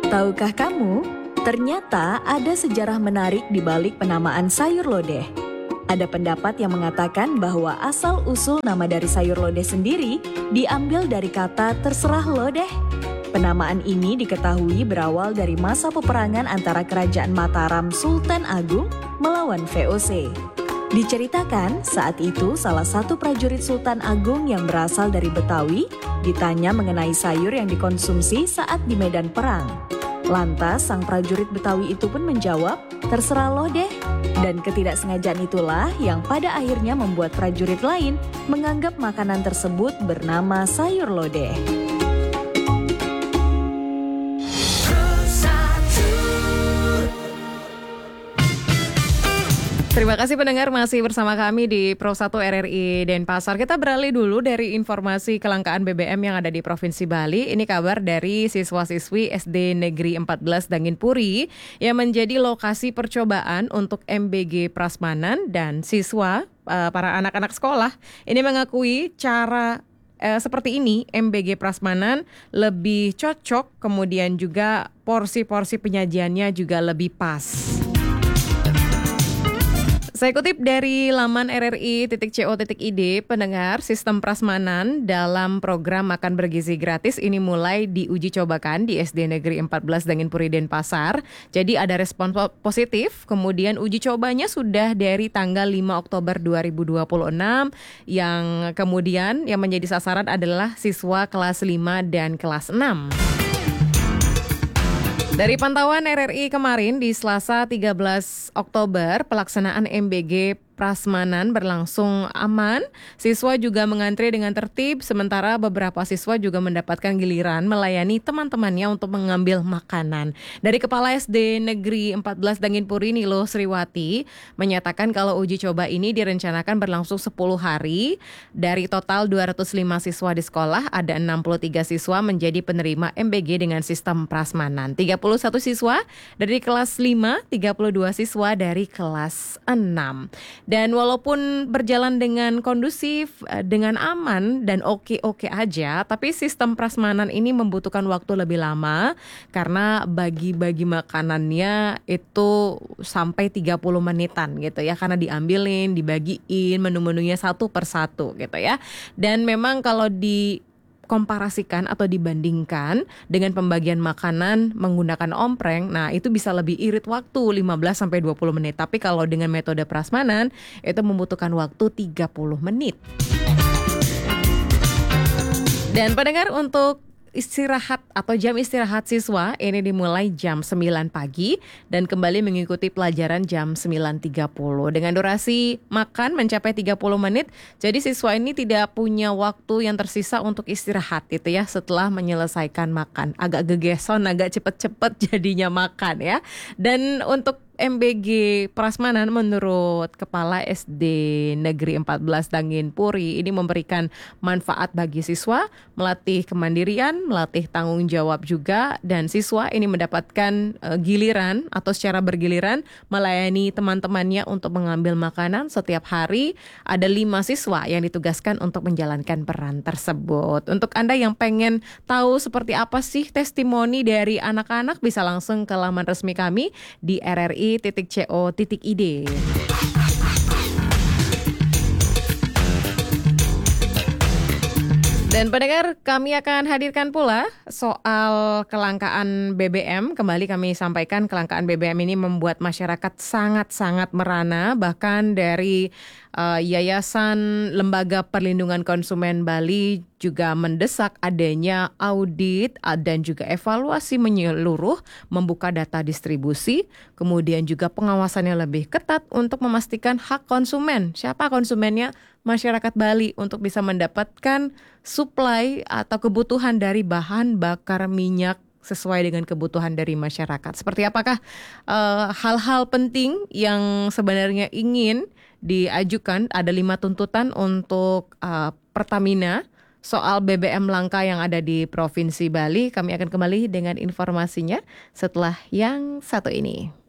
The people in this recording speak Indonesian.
Tahukah kamu, ternyata ada sejarah menarik di balik penamaan sayur lodeh. Ada pendapat yang mengatakan bahwa asal-usul nama dari sayur lodeh sendiri diambil dari kata terserah lodeh. Penamaan ini diketahui berawal dari masa peperangan antara Kerajaan Mataram Sultan Agung melawan VOC. Diceritakan saat itu salah satu prajurit Sultan Agung yang berasal dari Betawi ditanya mengenai sayur yang dikonsumsi saat di medan perang. Lantas sang prajurit Betawi itu pun menjawab, terserah lo deh. Dan ketidaksengajaan itulah yang pada akhirnya membuat prajurit lain menganggap makanan tersebut bernama sayur lodeh. Terima kasih pendengar masih bersama kami di Pro 1 RRI Denpasar. Kita beralih dulu dari informasi kelangkaan BBM yang ada di Provinsi Bali. Ini kabar dari siswa-siswi SD Negeri 14 Danginpuri yang menjadi lokasi percobaan untuk MBG Prasmanan dan siswa para anak-anak sekolah. Ini mengakui cara seperti ini MBG Prasmanan lebih cocok, kemudian juga porsi-porsi penyajiannya juga lebih pas. Saya kutip dari laman rri.co.id, pendengar, sistem prasmanan dalam program makan bergizi gratis ini mulai diuji cobakan di SD Negeri 14 Danginpuri Denpasar. Jadi ada respon positif, kemudian uji cobanya sudah dari tanggal 5 Oktober 2026, yang kemudian yang menjadi sasaran adalah siswa kelas 5 dan kelas 6. Dari pantauan RRI kemarin di Selasa 13 Oktober, pelaksanaan MBG Prasmanan berlangsung aman. Siswa juga mengantri dengan tertib, sementara beberapa siswa juga mendapatkan giliran melayani teman-temannya untuk mengambil makanan. Dari Kepala SD Negeri 14 Danginpuri Nilo Sriwati menyatakan kalau uji coba ini direncanakan berlangsung 10 hari. Dari total 205 siswa di sekolah, ada 63 siswa menjadi penerima MBG dengan sistem prasmanan. 31 siswa dari kelas 5, 32 siswa dari kelas 6. Dan walaupun berjalan dengan kondusif, dengan aman dan oke-oke aja, tapi sistem prasmanan ini membutuhkan waktu lebih lama karena bagi-bagi makanannya itu sampai 30 menitan gitu ya, karena diambilin, dibagiin menu-menunya satu persatu gitu ya. Dan memang kalau komparasikan atau dibandingkan dengan pembagian makanan menggunakan ompreng, nah itu bisa lebih irit waktu 15-20 menit. Tapi kalau dengan metode prasmanan itu membutuhkan waktu 30 menit. Dan pendengar, untuk istirahat atau jam istirahat siswa ini dimulai jam 9 pagi dan kembali mengikuti pelajaran jam 9.30 dengan durasi makan mencapai 30 menit. Jadi siswa ini tidak punya waktu yang tersisa untuk istirahat gitu ya setelah menyelesaikan makan. Agak gegeson, agak cepet-cepet jadinya makan ya. Dan untuk MBG Prasmanan menurut Kepala SD Negeri 14 Danginpuri ini memberikan manfaat bagi siswa, melatih kemandirian, melatih tanggung jawab juga, dan siswa ini mendapatkan giliran atau secara bergiliran melayani teman-temannya untuk mengambil makanan setiap hari. Ada 5 siswa yang ditugaskan untuk menjalankan peran tersebut. Untuk Anda yang pengen tahu seperti apa sih testimoni dari anak-anak, bisa langsung ke laman resmi kami di rri.co.id. Dan pendengar, kami akan hadirkan pula soal kelangkaan BBM. Kembali kami sampaikan kelangkaan BBM ini membuat masyarakat sangat-sangat merana. Bahkan dari Yayasan Lembaga Perlindungan Konsumen Bali juga mendesak adanya audit dan juga evaluasi menyeluruh, membuka data distribusi, kemudian juga pengawasannya lebih ketat untuk memastikan hak konsumen. Siapa konsumennya? Masyarakat Bali, untuk bisa mendapatkan suplai atau kebutuhan dari bahan bakar minyak sesuai dengan kebutuhan dari masyarakat. Seperti apakah hal-hal penting yang sebenarnya ingin diajukan? Ada 5 tuntutan untuk Pertamina soal BBM langka yang ada di Provinsi Bali. Kami akan kembali dengan informasinya setelah yang satu ini.